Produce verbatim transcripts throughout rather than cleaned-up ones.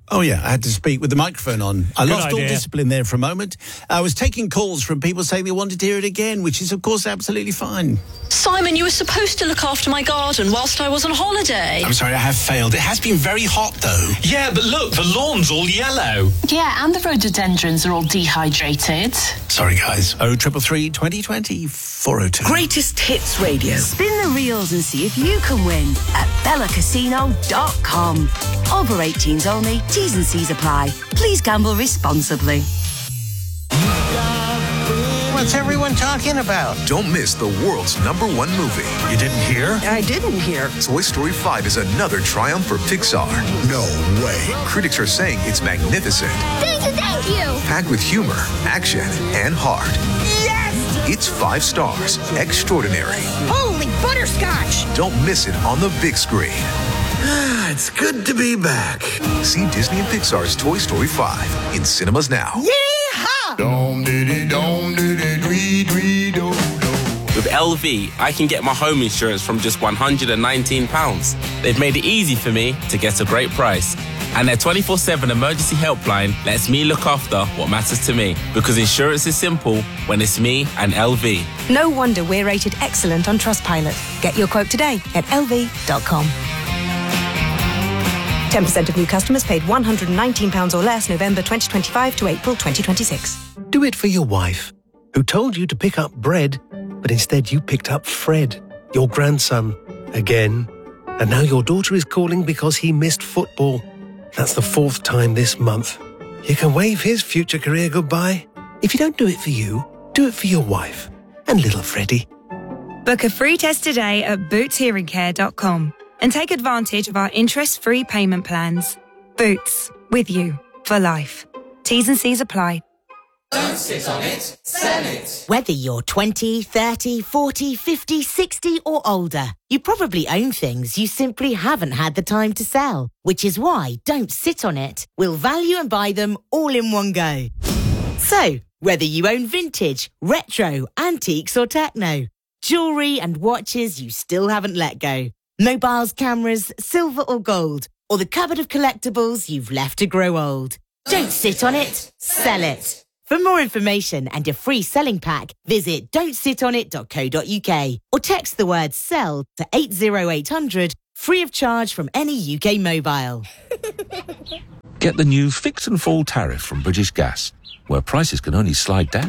Oh, yeah, I had to speak with the microphone on. I Good lost idea. all discipline there for a moment. I was taking calls from people saying they wanted to hear it again, which is, of course, absolutely fine. Simon, you were supposed to look after my garden whilst I was on holiday. I'm sorry, I have failed. It has been very hot, though. Yeah, but look, the lawn's all yellow. Yeah, and the rhododendrons are all dehydrated. Sorry, guys. oh triple three, twenty twenty, four oh two. Greatest Hits Radio. Spin the reels and see if you can win at bella casino dot com. Over eighteens only. T's and C's apply. Please gamble responsibly. What's everyone talking about? Don't miss the world's number one movie. You didn't hear? I didn't hear. Toy Story five is another triumph for Pixar. No way. Critics are saying it's magnificent. Thank you, thank you. Packed with humor, action, and heart. Yes! It's five stars. Extraordinary. Holy butterscotch! Don't miss it on the big screen. It's good to be back. See Disney and Pixar's Toy Story five in cinemas now. Yeehaw! With L V, I can get my home insurance from just one hundred nineteen pounds. They've made it easy for me to get a great price. And their twenty-four seven emergency helpline lets me look after what matters to me. Because insurance is simple when it's me and L V. No wonder we're rated excellent on Trustpilot. Get your quote today at L V dot com. ten percent of new customers paid one hundred nineteen pounds or less November twenty twenty-five to April twenty twenty-six. Do it for your wife, who told you to pick up bread, but instead you picked up Fred, your grandson, again. And now your daughter is calling because he missed football. That's the fourth time this month. You can wave his future career goodbye. If you don't do it for you, do it for your wife and little Freddie. Book a free test today at boots hearing care dot com and take advantage of our interest-free payment plans. Boots, with you for life. T's and C's apply. Don't sit on it, sell it. Whether you're twenty, thirty, forty, fifty, sixty or older, you probably own things you simply haven't had the time to sell, which is why Don't Sit on It will value and buy them all in one go. So, whether you own vintage, retro, antiques or techno, jewellery and watches you still haven't let go, mobiles, cameras, silver or gold, or the cupboard of collectibles you've left to grow old. Don't sit on it, sell it. For more information and a free selling pack, visit don't sit on it dot co dot uk or text the word SELL to eight oh eight hundred, free of charge from any U K mobile. Get the new Fix and Fall tariff from British Gas, where prices can only slide down.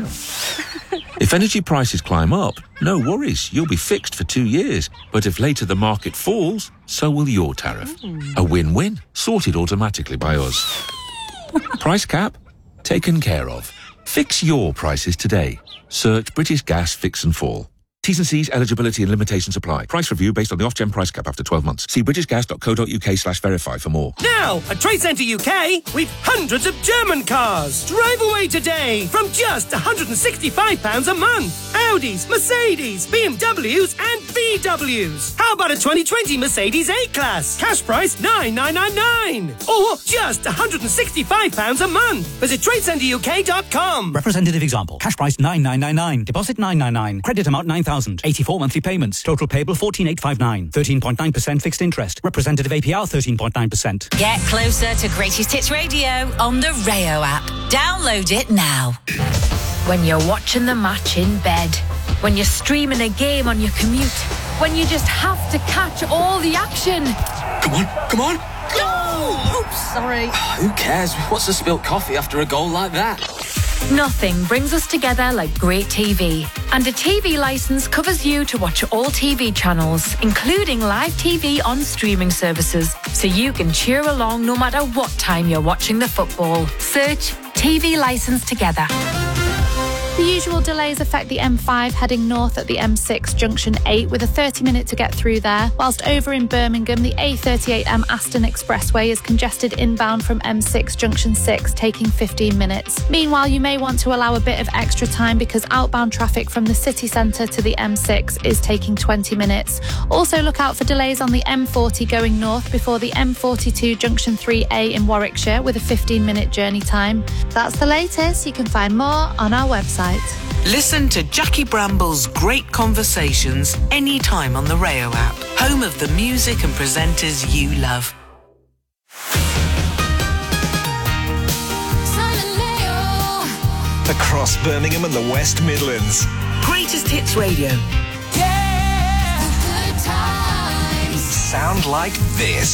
If energy prices climb up, no worries, you'll be fixed for two years. But if later the market falls, so will your tariff. A win-win, sorted automatically by us. Price cap? Taken care of. Fix your prices today. Search British Gas Fix and Fall. T's and C's, eligibility and limitations apply. Price review based on the off-gen price cap after twelve months. See british gas dot co dot uk slash verify for more. Now, at Trade Centre U K, we've hundreds of German cars. Drive away today from just one hundred sixty-five pounds a month. Audis, Mercedes, B M Ws and V Ws. How about a twenty twenty Mercedes A-Class? Cash price nine thousand nine hundred ninety-nine. Or just one hundred sixty-five pounds a month. Visit trade centre u k dot com. Representative example. Cash price nine thousand nine hundred ninety-nine. Deposit nine hundred ninety-nine. Credit amount nine thousand. eighty-four monthly payments. Total payable fourteen thousand eight hundred fifty-nine. thirteen point nine percent fixed interest. Representative A P R thirteen point nine percent. Get closer to Greatest Hits Radio on the Rayo app. Download it now. When you're watching the match in bed, when you're streaming a game on your commute, when you just have to catch all the action. Come on, come on. Go! Oops, sorry. Who cares? What's a spilt coffee after a goal like that? Nothing brings us together like great T V. And a T V licence covers you to watch all T V channels, including live T V on streaming services, so you can cheer along no matter what time you're watching the football. Search T V licence together. The usual delays affect the M five heading north at the M six junction eight with a thirty minute to get through there, whilst over in Birmingham the A thirty-eight M Aston Expressway is congested inbound from M six junction six, taking fifteen minutes. Meanwhile, you may want to allow a bit of extra time because outbound traffic from the city centre to the M six is taking twenty minutes. Also look out for delays on the M forty going north before the M forty-two junction three A in Warwickshire with a fifteen minute journey time. That's the latest. You can find more on our website. Listen to Jackie Bramble's great conversations anytime on the Rayo app, home of the music and presenters you love. across Birmingham and the West Midlands. Greatest Hits Radio. Sound like this.